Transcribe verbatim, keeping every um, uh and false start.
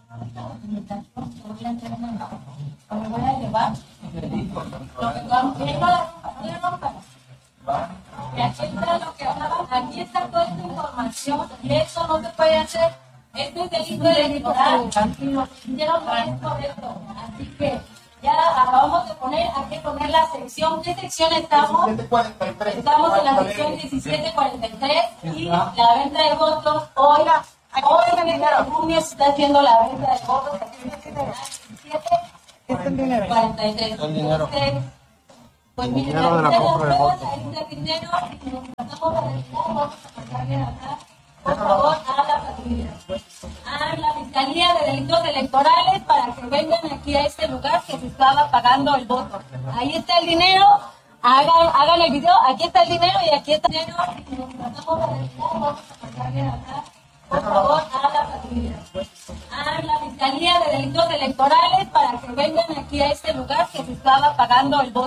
Me voy a llevar lo que vamos y aquí está lo que hablaba, aquí está toda esta información y eso no se puede hacer. Esto es delito electoral, y lo que hicieron no es correcto. Así que ya acabamos de poner, hay que poner la sección. ¿Qué sección estamos? Estamos en la sección diecisiete cuarenta y tres y la venta de votos. Hoy, hoy en junio se está haciendo la venta de votos. Este es el dinero. cuarenta y tres. El dinero. Pues El miren, dinero de la ahí está compra de las votos. pruebas, ahí está el dinero y nos pasamos a retirar, vamos a pasarle acá. Por favor, a la patrulla, a la Fiscalía de Delitos Electorales para que vengan aquí a este lugar que se estaba pagando el voto. Ahí está el dinero, hagan, hagan el video, aquí está el dinero y aquí está el dinero y nos pasamos a retirar, vamos a pasarle acá. Por favor, a la patrulla, a la Fiscalía de Delitos Electorales para que vengan aquí a este lugar que se estaba pagando el voto.